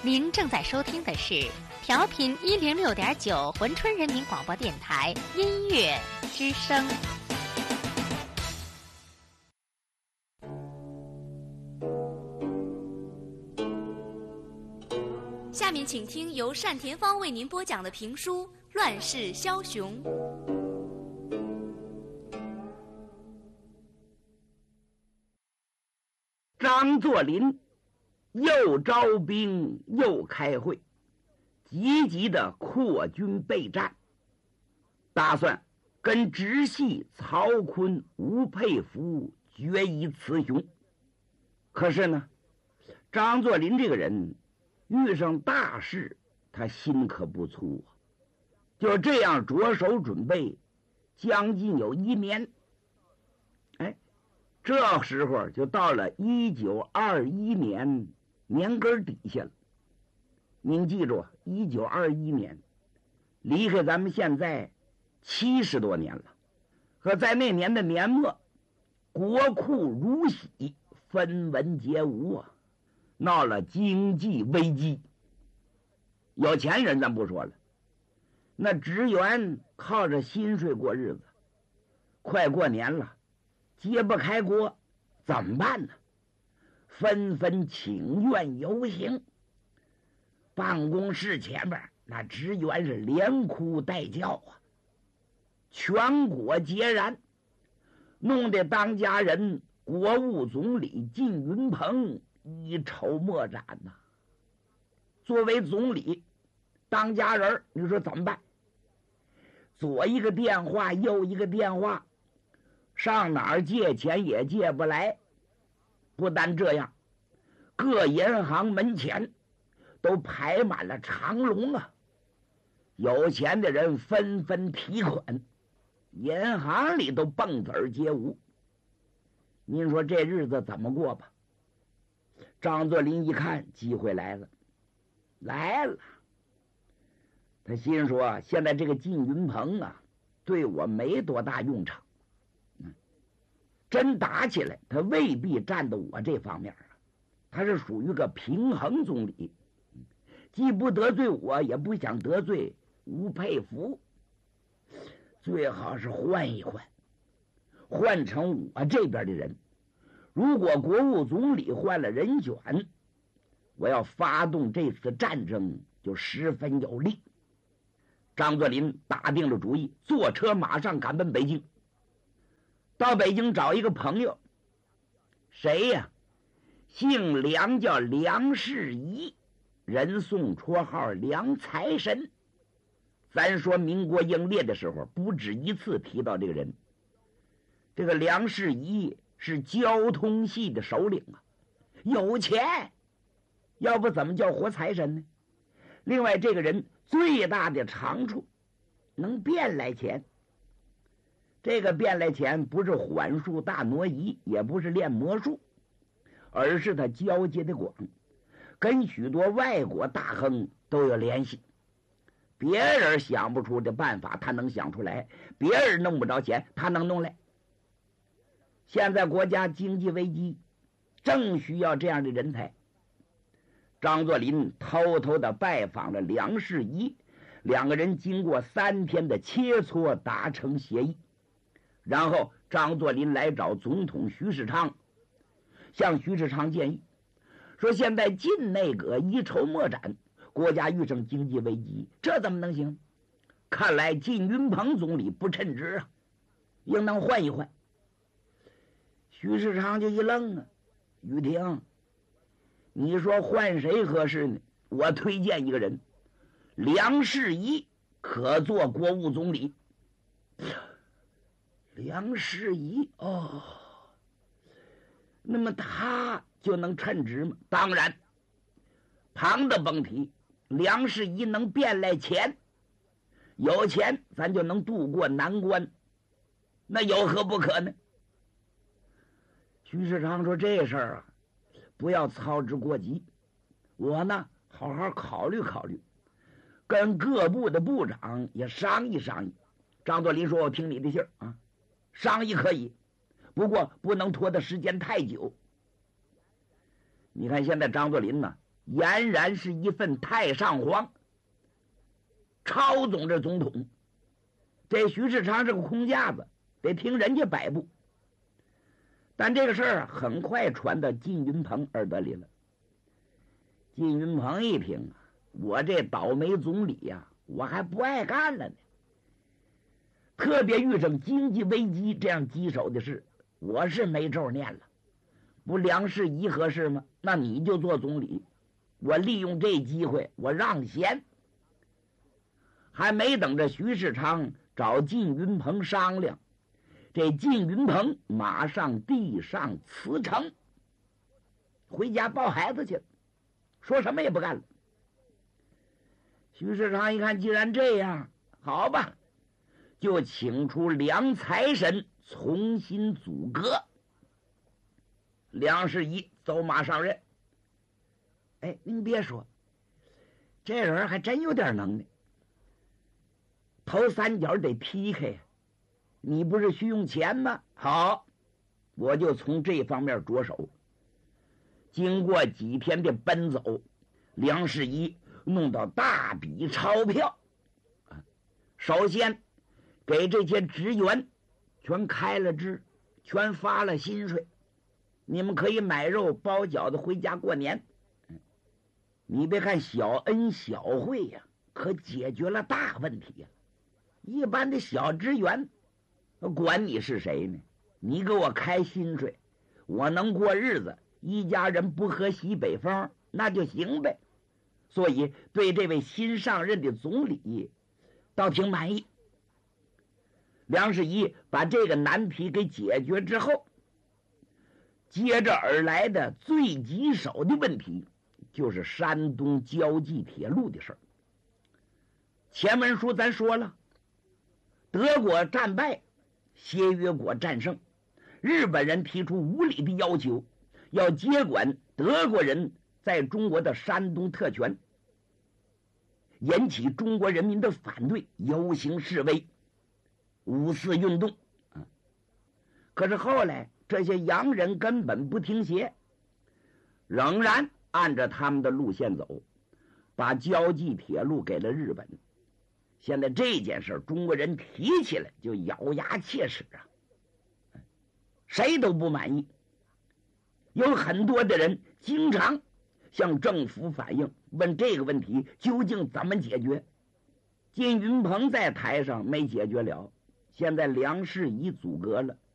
您正在收听的是调频106.9珲春人民广播电台音乐之声。下面请听由单田芳为您播讲的评书《乱世枭雄》。 张作霖又招兵又开会，积极的扩军备战，打算跟直系曹锟、吴佩孚决一雌雄。可是呢，张作霖这个人遇上大事，他心可不粗啊。就这样着手准备，将近有1年。这时候就到了1921年年根底下了。您记住，1921年离开咱们现在70多年了。可在那年的年末，国库如洗，分文皆无啊，闹了经济危机。有钱人咱不说了，那职员靠着薪水过日子，快过年了，揭不开锅，怎么办呢？纷纷请愿游行。办公室前面那职员是连哭带叫啊，全国皆然，弄得当家人国务总理靳云鹏一筹莫展呐。作为总理，当家人，你说怎么办？左一个电话，右一个电话，上哪儿借钱也借不来。不但这样，各银行门前都排满了长龙啊！有钱的人纷纷提款，银行里都蹦子儿皆无。您说这日子怎么过吧？张作霖一看机会来了，他心说现在这个靳云鹏啊，对我没多大用场。真打起来，他未必站到我这方面啊。他是属于个平衡总理，既不得罪我，也不想得罪吴佩孚。最好是换一换，换成我这边的人。如果国务总理换了人选，我要发动这次战争就十分有利。张作霖打定了主意，坐车马上赶奔北京。到北京找一个朋友，谁呀？姓梁，叫梁士仪，人送绰号梁财神。咱说民国英烈的时候，不止一次提到这个人。这个梁士仪是交通系的首领啊，有钱，要不怎么叫活财神呢？另外，这个人最大的长处，能变来钱。这个变来钱不是缓术大挪移，也不是练魔术，而是他交接的广，跟许多外国大亨都有联系。别人想不出的办法他能想出来，别人弄不着钱他能弄来。现在国家经济危机，正需要这样的人才。张作霖偷偷的拜访了梁士仪，两个人经过3天的切磋达成协议。然后张作霖来找总统徐世昌，向徐世昌建议说，现在晋内阁一筹莫展，国家遇上经济危机，这怎么能行？看来靳云鹏总理不称职啊，应当换一换。徐世昌就一愣啊，于廷，你说换谁合适呢？我推荐一个人，梁士仪可做国务总理。梁士仪哦，那么他就能称职吗？当然，旁的甭提，梁士仪能变来钱，有钱咱就能渡过难关，那有何不可呢？徐世昌说，这事儿啊，不要操之过急，我呢好好考虑考虑，跟各部的部长也商议商议。张作霖说，我听你的信儿啊，商议可以，不过不能拖的时间太久。你看现在张作霖呢， 俨然是一份太上皇，朝总着总统。这徐世昌是个空架子，得听人家摆布。但这个事儿很快传到靳云鹏耳朵里了。靳云鹏一听啊，我这倒霉总理呀，我还不爱干了呢。特别遇上经济危机这样棘手的事，我是没咒念了。不梁士仪合适吗？那你就做总理，我利用这机会，我让贤。还没等着徐世昌找靳云鹏商量，这靳云鹏马上递上辞呈，回家抱孩子去了，说什么也不干了。徐世昌一看，既然这样，好吧，就请出梁财神重新组阁。梁士仪走马上任。哎，您别说，这人还真有点能耐。头三角得劈开呀，你不是需用钱吗？好，我就从这方面着手。经过几天的奔走，梁士仪弄到大笔钞票。首先给这些职员全开了支，全发了薪水，你们可以买肉包饺子回家过年。你别看小恩小惠呀，可解决了大问题呀。一般的小职员管你是谁呢？你给我开薪水，我能过日子，一家人不喝西北风，那就行呗。所以对这位新上任的总理倒挺满意。梁士仪把这个难题给解决之后，接着而来的最棘手的问题就是山东胶济铁路的事儿。前文书咱说了，德国战败，协约国战胜，日本人提出无理的要求，要接管德国人在中国的山东特权，引起中国人民的反对，游行示威，5·4运动。可是后来这些洋人根本不听协，仍然按照他们的路线走，把胶济铁路给了日本。现在这件事中国人提起来就咬牙切齿啊，谁都不满意。有很多的人经常向政府反映，问这个问题究竟怎么解决。靳云鹏在台上没解决了，现在梁士仪组阁了，